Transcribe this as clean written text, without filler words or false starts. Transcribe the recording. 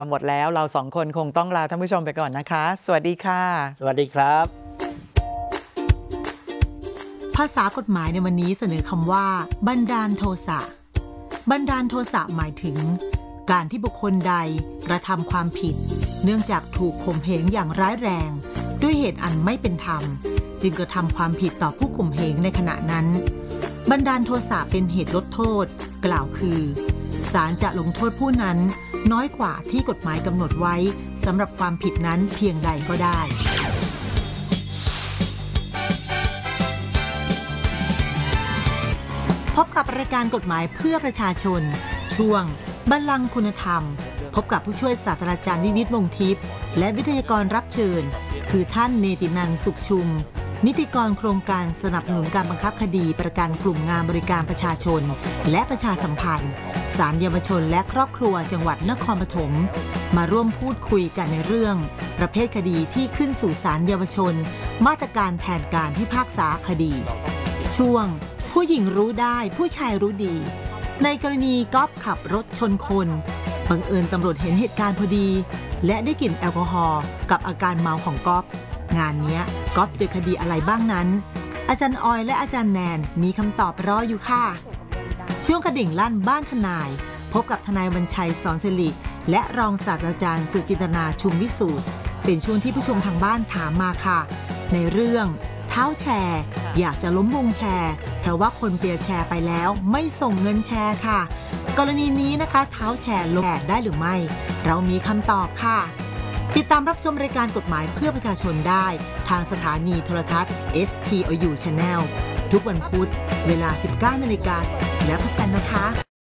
หมดแล้วเราสองคนคงต้องลาท่านผู้ชมไปก่อนนะคะ สวัสดีค่ะสวัสดีครับภาษากฎหมายในวันนี้เสนอคำว่าบันดาลโทสะบันดาลโทสะหมายถึงการที่บุคคลใดกระทำความผิดเนื่องจากถูกข่มเหงอย่างร้ายแรงด้วยเหตุอันไม่เป็นธรรมจึงกระทำความผิดต่อผู้ข่มเหงในขณะนั้นบันดาลโทสะเป็นเหตุลดโทษกล่าวคือศาลจะลงโทษผู้นั้นน้อยกว่าที่กฎหมายกำหนดไว้สำหรับความผิดนั้นเพียงใดก็ได้พบกับรายการกฎหมายเพื่อประชาชนช่วงบัลลังก์คุณธรรมพบกับผู้ช่วยศาสตราจารย์วินิต วงศ์ทิพย์และวิทยากรรับเชิญคือท่านเนตินันท์ สุขชุมนิติกรโครงการสนับสนุนการบังคับคดีประกันกลุ่มงานบริการประชาชนและประชาสัมพันธ์ศาลเยาวชนและครอบครัวจังหวัดนครปฐมมาร่วมพูดคุยกันในเรื่องประเภทคดีที่ขึ้นสู่ศาลเยาวชนมาตรการแทนการพิพากษาคดีช่วงผู้หญิงรู้ได้ผู้ชายรู้ดีในกรณีก๊อฟขับรถชนคนบังเอิญตำรวจเห็นเหตุการณ์พอดีและได้กลิ่นแอลกอฮอล์กับอาการเมาของก๊อฟงานนี้ก๊อฟเจอคดีอะไรบ้างนั้นอาจารย์ออยและอาจารย์แนนมีคำตอบรออยู่ค่ะช่วงกระดิ่งลั่นบ้านทนายพบกับทนายวันชัยสอนสิริและรองศาสตราจารย์สุจินตนาชุมวิสูตรเป็นช่วงที่ผู้ชมทางบ้านถามมาค่ะในเรื่องเท้าแชร์อยากจะล้มวงแชร์เพราะว่าคนเปียร์แชร์ไปแล้วไม่ส่งเงินแชร์ค่ะกรณีนี้นะคะเท้าแชร์ลงแชร์ได้หรือไม่เรามีคำตอบค่ะติดตามรับชมรายการกฎหมายเพื่อประชาชนได้ทางสถานีโทรทัศน์ STOU Channel ทุกวันพุธเวลา 19 นาฬิกาแล้วพบกันนะคะ